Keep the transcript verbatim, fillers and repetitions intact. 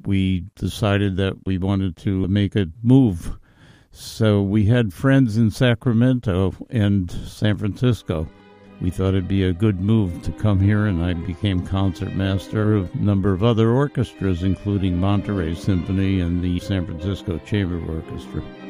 we decided that we wanted to make a move. So we had friends in Sacramento and San Francisco. We thought it'd be a good move to come here, and I became concertmaster of a number of other orchestras, including Monterey Symphony and the San Francisco Chamber Orchestra.